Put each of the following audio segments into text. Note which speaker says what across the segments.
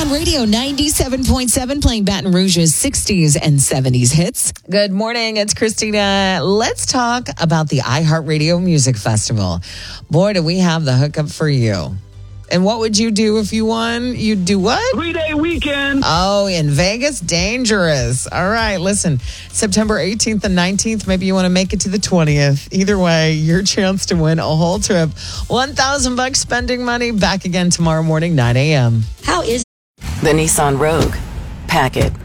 Speaker 1: iHeart Radio 97.7 playing Baton Rouge's 60s and 70s hits. Good morning, it's Christina. Let's talk about the iHeart Radio Music Festival. Boy, do we have the hookup for you. And what would you do if you won? You'd do what?
Speaker 2: 3-day weekend.
Speaker 1: Oh, in Vegas, dangerous. All right, listen, September 18th and 19th, maybe you want to make it to the 20th. Either way, your chance to win a whole trip. $1,000 spending money. Back again tomorrow morning, 9 a.m.
Speaker 3: How is the Nissan Rogue? Pack it.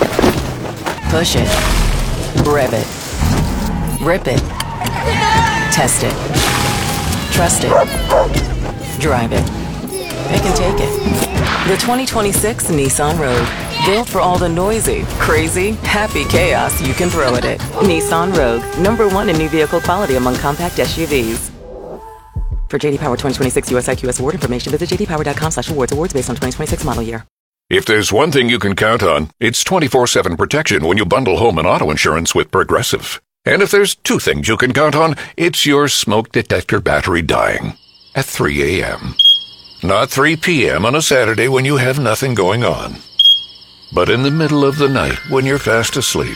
Speaker 3: Push it. Rev it. Rip it. Test it. Trust it. Drive it. They can take it. The 2026 Nissan Rogue. Built for all the noisy, crazy, happy chaos you can throw at it. Nissan Rogue. #1 in new vehicle quality among compact SUVs. For JD Power 2026 US IQS award information, visit jdpower.com/awards. Awards based on 2026 model year.
Speaker 4: If there's one thing you can count on, it's 24/7 protection when you bundle home and auto insurance with Progressive. And if there's two things you can count on, it's your smoke detector battery dying at 3 a.m. Not 3 p.m. on a Saturday when you have nothing going on, but in the middle of the night when you're fast asleep.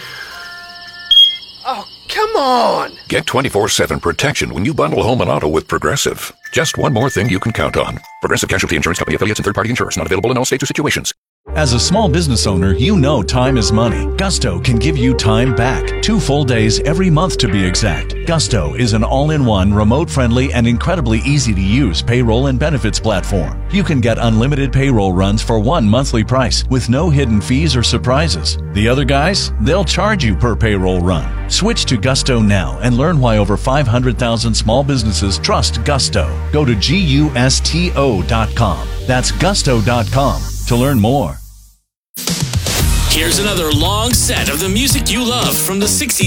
Speaker 2: Oh, come on.
Speaker 4: Get 24/7 protection when you bundle home and auto with Progressive. Just one more thing you can count on. Progressive Casualty Insurance Company affiliates and third-party insurers. Not available in all states or situations.
Speaker 5: As a small business owner, you know time is money. Gusto can give you time back. 2 full days every month to be exact. Gusto is an all-in-one, remote-friendly, and incredibly easy-to-use payroll and benefits platform. You can get unlimited payroll runs for one monthly price with no hidden fees or surprises. The other guys, they'll charge you per payroll run. Switch to Gusto now and learn why over 500,000 small businesses trust Gusto. Go to GUSTO.com. That's Gusto.com to learn more.
Speaker 6: Here's another long set of the music you love from the 60s.